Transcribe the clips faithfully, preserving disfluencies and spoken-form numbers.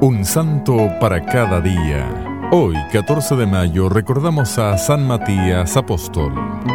Un santo para cada día. Hoy, catorce de mayo, recordamos a San Matías Apóstol.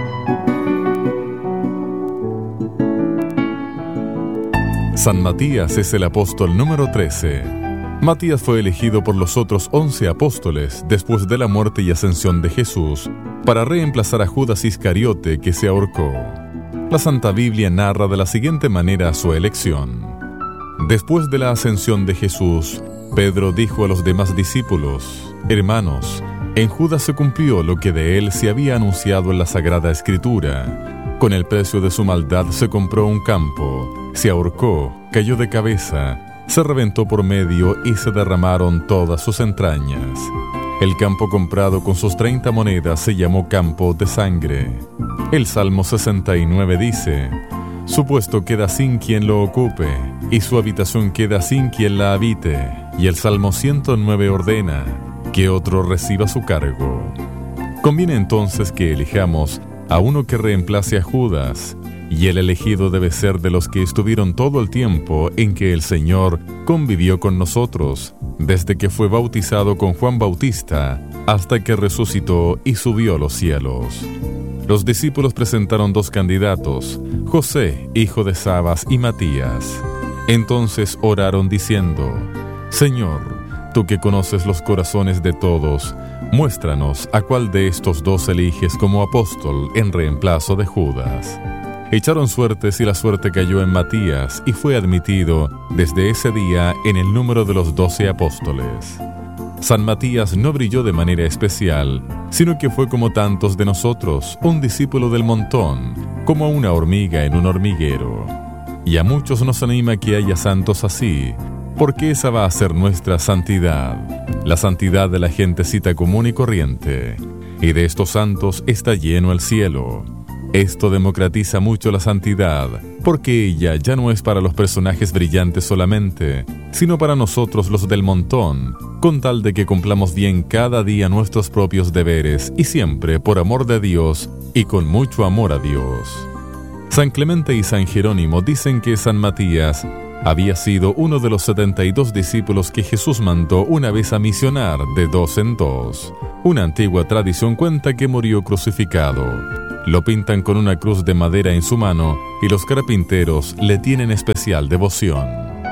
San Matías es el apóstol número trece. Matías fue elegido por los otros once apóstoles después de la muerte y ascensión de Jesús para reemplazar a Judas Iscariote, que se ahorcó. La Santa Biblia narra de la siguiente manera su elección. Después de la ascensión de Jesús, Pedro dijo a los demás discípulos: Hermanos, en Judas se cumplió lo que de él se había anunciado en la Sagrada Escritura. Con el precio de su maldad se compró un campo, se ahorcó, cayó de cabeza, se reventó por medio y se derramaron todas sus entrañas. El campo comprado con sus treinta monedas se llamó campo de sangre. El Salmo sesenta y nueve dice: Su puesto queda sin quien lo ocupe, y su habitación queda sin quien la habite. Y el Salmo ciento nueve ordena que otro reciba su cargo. Conviene entonces que elijamos a uno que reemplace a Judas, y el elegido debe ser de los que estuvieron todo el tiempo en que el Señor convivió con nosotros, desde que fue bautizado con Juan Bautista hasta que resucitó y subió a los cielos. Los discípulos presentaron dos candidatos, José, hijo de Sabas, y Matías. Entonces oraron diciendo: Señor, tú que conoces los corazones de todos, muéstranos a cuál de estos dos eliges como apóstol en reemplazo de Judas. Echaron suertes y la suerte cayó en Matías y fue admitido desde ese día en el número de los doce apóstoles. San Matías no brilló de manera especial, sino que fue como tantos de nosotros, un discípulo del montón, como una hormiga en un hormiguero. Y a muchos nos anima que haya santos así, porque esa va a ser nuestra santidad, la santidad de la gentecita común y corriente. Y de estos santos está lleno el cielo. Esto democratiza mucho la santidad, porque ella ya no es para los personajes brillantes solamente, sino para nosotros los del montón, con tal de que cumplamos bien cada día nuestros propios deberes y siempre por amor de Dios y con mucho amor a Dios. San Clemente y San Jerónimo dicen que San Matías había sido uno de los setenta y dos discípulos que Jesús mandó una vez a misionar de dos en dos. Una antigua tradición cuenta que murió crucificado. Lo pintan con una cruz de madera en su mano y los carpinteros le tienen especial devoción.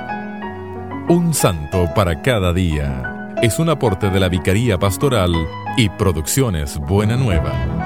Un santo para cada día es un aporte de la Vicaría Pastoral y Producciones Buena Nueva.